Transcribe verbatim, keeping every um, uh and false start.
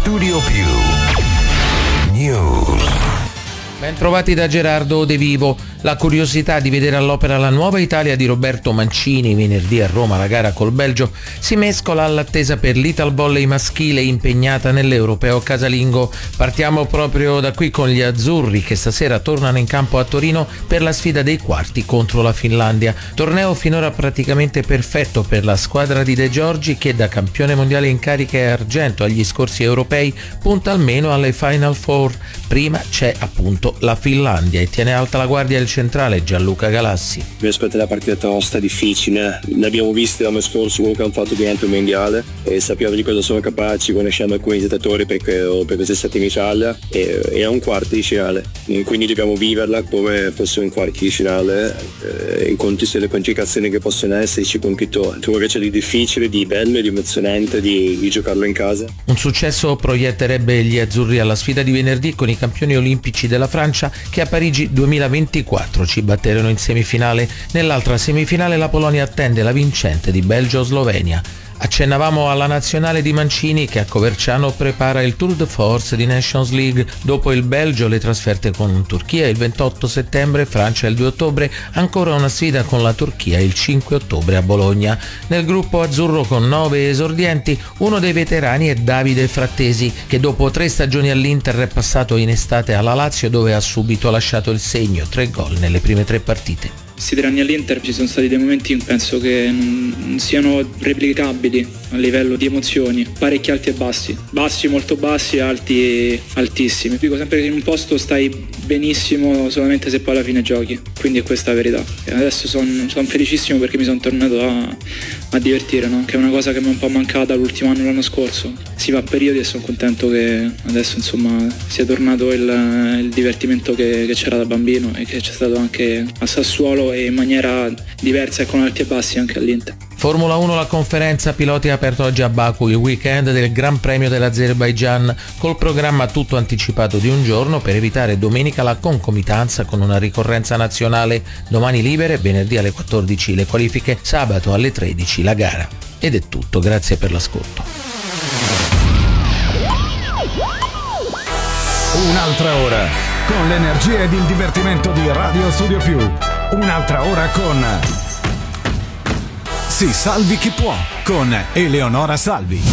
Studio Più News. Ben trovati da Gerardo De Vivo. La curiosità di vedere all'opera la nuova Italia di Roberto Mancini venerdì a Roma, la gara col Belgio, si mescola all'attesa per l'Italvolley maschile impegnata nell'Europeo casalingo. Partiamo proprio da qui con gli azzurri che stasera tornano in campo a Torino per la sfida dei quarti contro la Finlandia. Torneo finora praticamente perfetto per la squadra di De Giorgi che da campione mondiale in carica e argento agli scorsi europei punta almeno alle Final Four. Prima c'è appunto la Finlandia e tiene alta la guardia il centrale Gianluca Galassi. Mi aspetta una partita tosta, difficile, ne abbiamo visti l'anno scorso comunque hanno fatto bene il mondiale e sappiamo di cosa sono capaci, conosciamo alcuni giocatori perché per questa stata in Italia e è un quarto di finale, quindi dobbiamo viverla come fosse un quarto di finale eh, in contesto delle complicazioni che possono esserci con tutto, trovo che c'è di difficile, di bello e di emozionante di, di giocarlo in casa. Un successo proietterebbe gli azzurri alla sfida di venerdì con i campioni olimpici della Francia che a Parigi duemilaventiquattro ci batterono in semifinale. Nell'altra semifinale la Polonia attende la vincente di Belgio-Slovenia. Accennavamo alla nazionale di Mancini che a Coverciano prepara il tour de force di Nations League. Dopo il Belgio le trasferte con Turchia il ventotto settembre, Francia il due ottobre, ancora una sfida con la Turchia il cinque ottobre a Bologna. Nel gruppo azzurro con nove esordienti, uno dei veterani è Davide Frattesi che dopo tre stagioni all'Inter è passato in estate alla Lazio dove ha subito lasciato il segno, tre gol nelle prime tre partite. Questi tre anni all'Inter ci sono stati dei momenti in cui penso che non siano replicabili a livello di emozioni, parecchi alti e bassi, bassi molto bassi, alti altissimi. Dico sempre che in un posto stai benissimo solamente se poi alla fine giochi, quindi è questa la verità. E adesso sono son felicissimo perché mi sono tornato a, a divertire, no? Che è una cosa che mi è un po' mancata l'ultimo anno, l'anno scorso. Si va a periodi e sono contento che adesso insomma sia tornato il, il divertimento che, che c'era da bambino e che c'è stato anche a Sassuolo e in maniera diversa e con alti e bassi anche all'Inter. Formula uno, la conferenza piloti ha aperto oggi a Baku il weekend del Gran Premio dell'Azerbaigian col programma tutto anticipato di un giorno per evitare domenica la concomitanza con una ricorrenza nazionale. Domani libere, venerdì alle quattordici le qualifiche, sabato alle tredici la gara. Ed è tutto, grazie per l'ascolto. Un'altra ora con l'energia ed il divertimento di Radio Studio Più. Un'altra ora con Si salvi chi può con Eleonora Salvi.